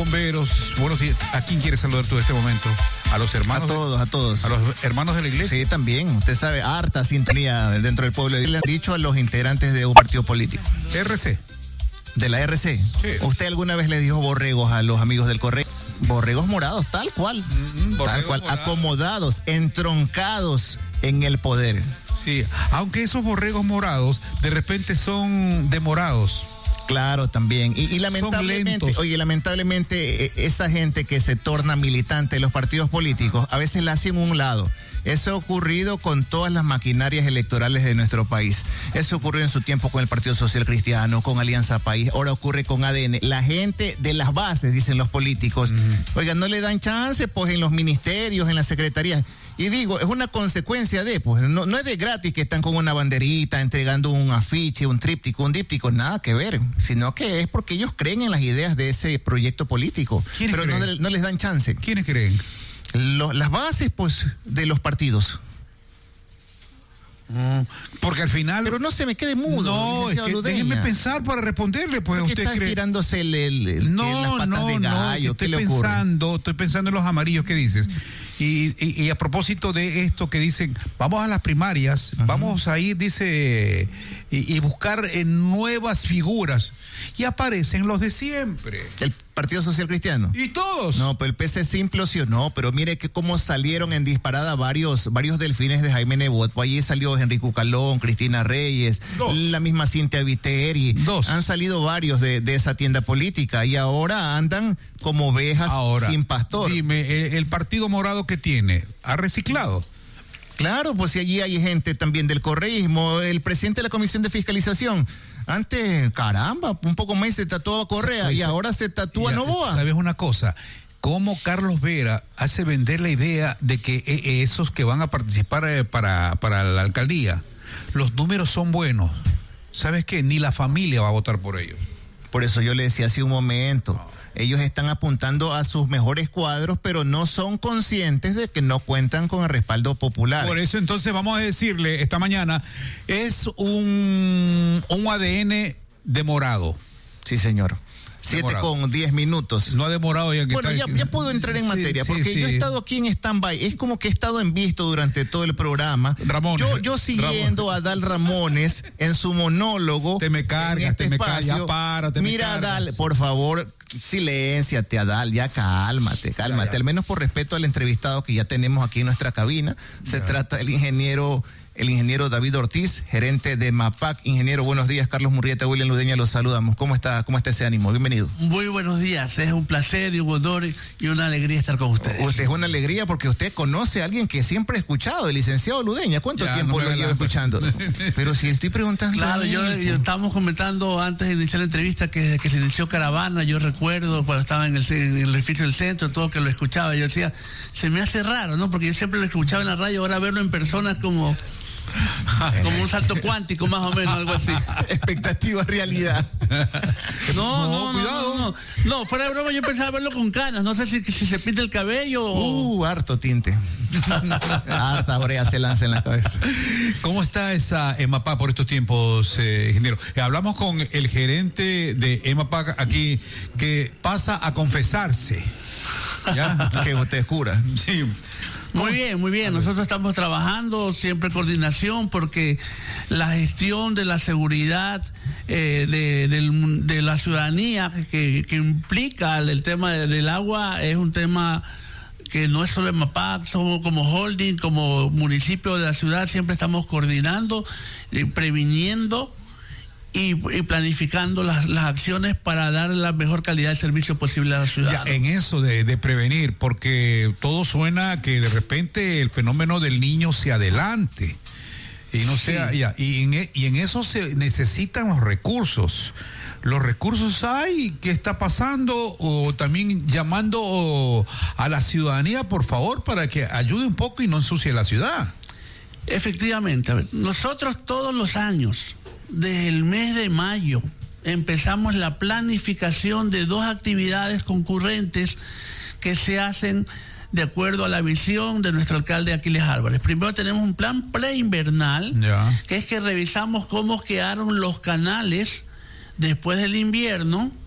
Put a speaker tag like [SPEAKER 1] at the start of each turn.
[SPEAKER 1] bomberos. Buenos días. ¿A quién quieres saludar tú en este momento? A los hermanos.
[SPEAKER 2] A todos.
[SPEAKER 1] A los hermanos de la iglesia.
[SPEAKER 2] Sí, también. Usted sabe, harta sintonía dentro del pueblo. Le han dicho a los integrantes de un partido político.
[SPEAKER 1] RC.
[SPEAKER 2] De la RC.
[SPEAKER 1] Sí.
[SPEAKER 2] ¿Usted alguna vez le dijo borregos a los amigos del correo? Borregos morados, tal cual. Tal cual.
[SPEAKER 1] Morados.
[SPEAKER 2] Acomodados, entroncados en el poder.
[SPEAKER 1] Sí, aunque esos borregos morados de repente son demorados.
[SPEAKER 2] Claro, también. Y lamentablemente, esa gente que se torna militante de los partidos políticos, a veces la hacen a un lado. Eso ha ocurrido con todas las maquinarias electorales de nuestro país. Eso ocurrió en su tiempo con el Partido Social Cristiano, con Alianza País, ahora ocurre con ADN. La gente de las bases, dicen los políticos, oigan, no le dan chance, pues, en los ministerios, en las secretarías. Y digo, es una consecuencia de, pues, no es de gratis que están con una banderita, entregando un afiche, un tríptico, un díptico, nada que ver, sino que es porque ellos creen en las ideas de ese proyecto político. Pero no les dan chance.
[SPEAKER 1] ¿Quiénes creen?
[SPEAKER 2] Las bases, pues, de los partidos.
[SPEAKER 1] Porque al final...
[SPEAKER 2] Pero no se me quede mudo.
[SPEAKER 1] No, es que déjeme pensar para responderle, pues.
[SPEAKER 2] ¿Usted está tirándose las patas de gallo?
[SPEAKER 1] Estoy pensando en los amarillos que dices. Y a propósito de esto que dicen, vamos a las primarias, vamos a ir, dice, y buscar nuevas figuras. Y aparecen los de siempre.
[SPEAKER 2] El Partido Social Cristiano.
[SPEAKER 1] ¿Y todos?
[SPEAKER 2] No, pero el PC se implosionó, pero mire que cómo salieron en disparada varios delfines de Jaime Nebot. Allí salió Enrique Ucalón, Cristina Reyes, la misma Cintia Viteri. Han salido varios de esa tienda política y ahora andan como ovejas sin pastor.
[SPEAKER 1] Dime, el Partido Morado que tiene, ¿ha reciclado?
[SPEAKER 2] Claro, pues si allí hay gente también del correísmo, el presidente de la Comisión de Fiscalización. Antes, caramba, un poco más se tatuaba Correa y ahora se tatúa Novoa.
[SPEAKER 1] ¿Sabes una cosa? Cómo Carlos Vera hace vender la idea de que esos que van a participar para la alcaldía, los números son buenos. ¿Sabes qué? Ni la familia va a votar por ellos.
[SPEAKER 2] Por eso yo le decía hace un momento, ellos están apuntando a sus mejores cuadros, pero no son conscientes de que no cuentan con el respaldo popular.
[SPEAKER 1] Por eso entonces vamos a decirle esta mañana, es un ADN demorado.
[SPEAKER 2] Sí, señor. 7:10.
[SPEAKER 1] No ha demorado ya que
[SPEAKER 2] bueno, ya puedo entrar en materia, porque yo he estado aquí en stand-by. Es como que he estado en visto durante todo el programa.
[SPEAKER 1] Ramones.
[SPEAKER 2] Yo siguiendo a Adal Ramones en su monólogo.
[SPEAKER 1] Te me cargas, ya párate.
[SPEAKER 2] Mira, Adal, por favor, silénciate, Adal, ya cálmate.
[SPEAKER 1] Ya.
[SPEAKER 2] Al menos por respeto al entrevistado que ya tenemos aquí en nuestra cabina. Se trata del ingeniero David Ortiz, gerente de MAPAC. Ingeniero, buenos días. Carlos Murrieta, William Ludeña, los saludamos. ¿Cómo está ese ánimo? Bienvenido.
[SPEAKER 3] Muy buenos días. Es un placer y un honor y una alegría estar con ustedes.
[SPEAKER 2] Usted es una alegría porque usted conoce a alguien que siempre he escuchado, el licenciado Ludeña. ¿Cuánto tiempo lo llevo escuchando? Pero si estoy preguntando...
[SPEAKER 3] Claro, yo estábamos comentando antes de iniciar la entrevista que desde que se inició Caravana, yo recuerdo cuando estaba en el edificio del centro, todo que lo escuchaba, yo decía, se me hace raro, ¿no? Porque yo siempre lo escuchaba en la radio, ahora verlo en persona es como un salto cuántico, más o menos, algo así.
[SPEAKER 2] Expectativa, realidad.
[SPEAKER 3] No, fuera de broma, yo pensaba verlo con canas. No sé si se pinta el cabello o...
[SPEAKER 2] harto tinte. Harta brea se lanza en la cabeza.
[SPEAKER 1] ¿Cómo está esa EMAPAC por estos tiempos, ingeniero? Hablamos con el gerente de EMAPAC aquí, que pasa a confesarse. ¿Ya?
[SPEAKER 2] Que usted es cura.
[SPEAKER 1] Sí.
[SPEAKER 3] Muy bien. Nosotros estamos trabajando siempre en coordinación porque la gestión de la seguridad de la ciudadanía que implica el tema del agua es un tema que no es solo en MAPAC, somos como holding, como municipio de la ciudad, siempre estamos coordinando, previniendo y planificando las acciones para dar la mejor calidad de servicio posible a la ciudad.
[SPEAKER 1] En eso de prevenir, porque todo suena que de repente el fenómeno del niño se adelante y no sea y en eso se necesitan los recursos. Los recursos hay, ¿qué está pasando? O también llamando a la ciudadanía, por favor, para que ayude un poco y no ensucie la ciudad.
[SPEAKER 3] Efectivamente, nosotros todos los años, desde el mes de mayo, empezamos la planificación de 2 actividades concurrentes que se hacen de acuerdo a la visión de nuestro alcalde Aquiles Álvarez. Primero tenemos un plan preinvernal, que es que revisamos cómo quedaron los canales después del invierno